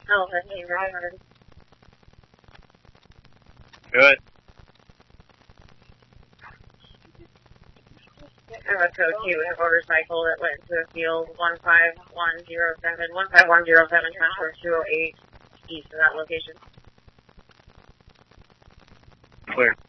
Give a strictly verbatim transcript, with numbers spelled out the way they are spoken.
Oh, fifteen driver. Good. I have a code two. We have motorcycle that went into a field one five one zero seven. one five one zero seven transfer two oh eight east of that location. Clear.